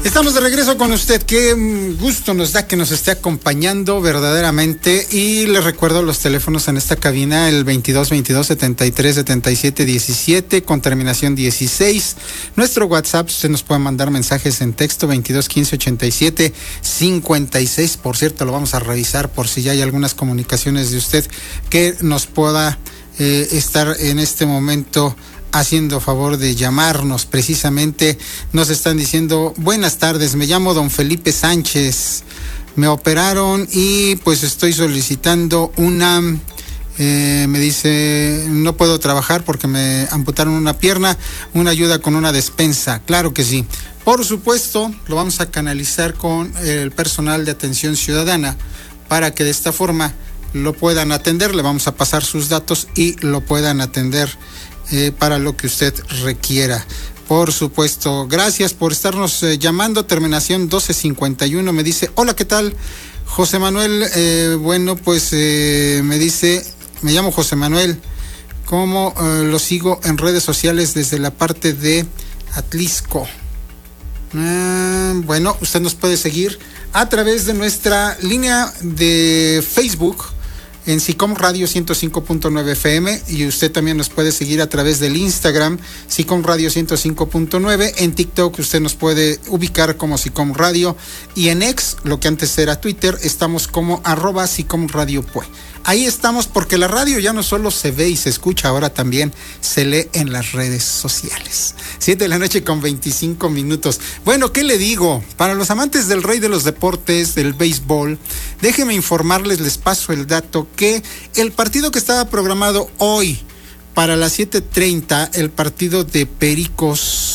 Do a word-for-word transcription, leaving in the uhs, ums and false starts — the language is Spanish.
Estamos de regreso con usted. Qué gusto nos da que nos esté acompañando verdaderamente. Y les recuerdo los teléfonos en esta cabina: el veintidós veintidós setenta y tres setenta y siete diecisiete con terminación dieciséis. Nuestro WhatsApp, usted nos puede mandar mensajes en texto: veintidós quince ochenta y siete cincuenta y seis. Por cierto, lo vamos a revisar por si ya hay algunas comunicaciones de usted que nos pueda eh, estar en este momento haciendo favor de llamarnos. Precisamente nos están diciendo: buenas tardes, me llamo don Felipe Sánchez, me operaron y pues estoy solicitando una, eh, me dice, no puedo trabajar porque me amputaron una pierna, una ayuda con una despensa. Claro que sí, por supuesto, lo vamos a canalizar con el personal de atención ciudadana para que de esta forma lo puedan atender. Le vamos a pasar sus datos y lo puedan atender Eh, para lo que usted requiera. Por supuesto, gracias por estarnos eh, llamando. Terminación doce cincuenta y uno me dice: hola, ¿qué tal? José Manuel, eh, bueno, pues eh, me dice, me llamo José Manuel, ¿cómo eh, lo sigo en redes sociales desde la parte de Atlisco? Eh, bueno, usted nos puede seguir a través de nuestra línea de Facebook en SICOM Radio ciento cinco punto nueve F M, y usted también nos puede seguir a través del Instagram SICOM Radio ciento cinco punto nueve. En TikTok usted nos puede ubicar como SICOM Radio, y en X, lo que antes era Twitter, estamos como arroba SICOM Radio Pue. Ahí estamos, porque la radio ya no solo se ve y se escucha, ahora también se lee en las redes sociales. Siete de la noche con veinticinco minutos. Bueno, ¿qué le digo? Para los amantes del rey de los deportes, del béisbol, déjenme informarles, les paso el dato, que el partido que estaba programado hoy para las siete treinta, el partido de Pericos